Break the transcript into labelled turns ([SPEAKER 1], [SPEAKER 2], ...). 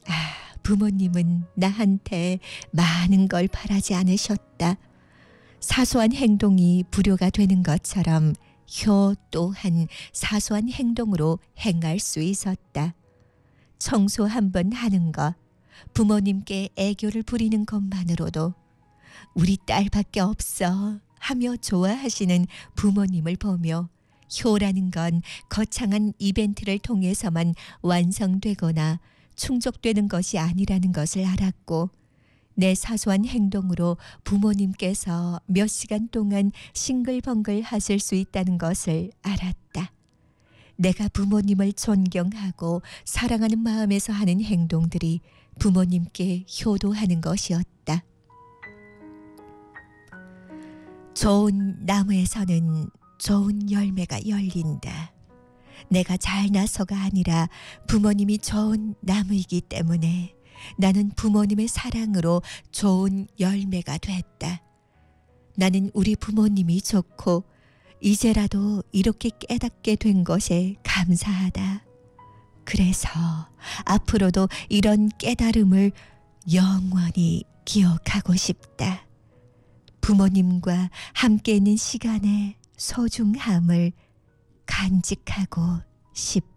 [SPEAKER 1] 부모님은 나한테 많은 걸 바라지 않으셨다. 사소한 행동이 불효가 되는 것처럼 효 또한 사소한 행동으로 행할 수 있었다. 청소 한 번 하는 것, 부모님께 애교를 부리는 것만으로도 우리 딸밖에 없어 하며 좋아하시는 부모님을 보며 효라는 건 거창한 이벤트를 통해서만 완성되거나 충족되는 것이 아니라는 것을 알았고, 내 사소한 행동으로 부모님께서 몇 시간 동안 싱글벙글 하실 수 있다는 것을 알았다. 내가 부모님을 존경하고 사랑하는 마음에서 하는 행동들이 부모님께 효도하는 것이었다. 좋은 나무에서는 좋은 열매가 열린다. 내가 잘나서가 아니라 부모님이 좋은 나무이기 때문에 나는 부모님의 사랑으로 좋은 열매가 됐다. 나는 우리 부모님이 좋고 이제라도 이렇게 깨닫게 된 것에 감사하다. 그래서 앞으로도 이런 깨달음을 영원히 기억하고 싶다. 부모님과 함께 있는 시간의 소중함을 간직하고 싶다.